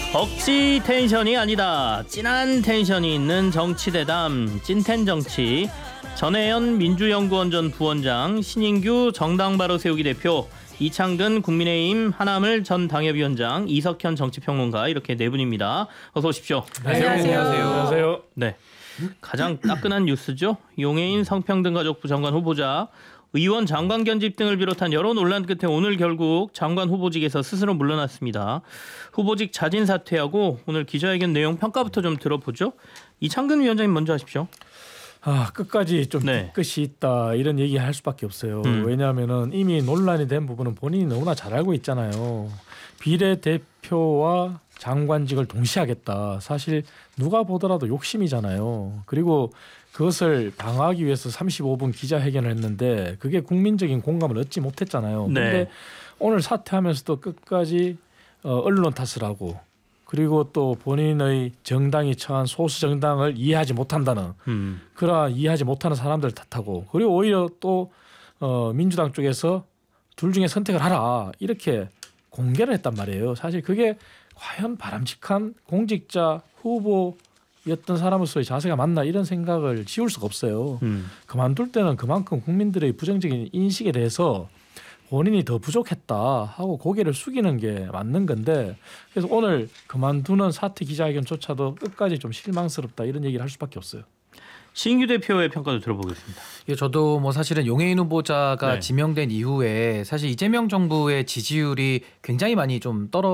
억지 텐션이 아니다. 진한 텐션이 있는 정치대담 찐텐정치. 전혜연 민주연구원 전 부원장, 신인규 정당 바로 세우기 대표, 이창근 국민의힘 하나물 전 당협위원장, 이석현 정치평론가, 이렇게 네 분입니다. 어서 오십시오. 안녕하세요. 네, 가장 따끈한 뉴스죠. 용해인 성평등가족부 장관 후보자, 의원 장관 견집 등을 비롯한 여러 논란 끝에 오늘 결국 장관 후보직에서 스스로 물러났습니다. 후보직 자진 사퇴하고 오늘 기자회견 내용 평가부터 좀 들어보죠. 이창근 위원장님 먼저 하십시오. 끝까지 좀 뒤끝이 있다 이런 얘기할 수밖에 없어요. 왜냐하면은 이미 논란이 된 부분은 본인이 너무나 잘 알고 있잖아요. 비례대표와 장관직을 동시에 하겠다. 사실 누가 보더라도 욕심이잖아요. 그리고 그것을 방어하기 위해서 35분 기자회견을 했는데 그게 국민적인 공감을 얻지 못했잖아요. 그런데 오늘 사퇴하면서도 끝까지 언론 탓을 하고, 그리고 또 본인의 정당이 처한 소수 정당을 이해하지 못한다는 그러한 이해하지 못하는 사람들 탓하고, 그리고 오히려 또 민주당 쪽에서 둘 중에 선택을 하라 이렇게 공개를 했단 말이에요. 사실 그게 과연 바람직한 공직자 후보였던 사람으로서의 자세가 맞나 이런 생각을 지울 수가 없어요. 그만둘 때는 그만큼 국민들의 부정적인 인식에 대해서 본인이 더 부족했다 하고 고개를 숙이는 게 맞는 건데, 그래서 오늘 그만두는 사퇴 기자회견조차도 끝까지 좀 실망스럽다 이런 얘기를 할 수밖에 없어요. 신규 대표의 평가도 들어보겠습니다. 저도 뭐 사실은 용해인 후보자가 지명된 이후에 사실 이재명 정부의 지지율이 굉장히 많이 좀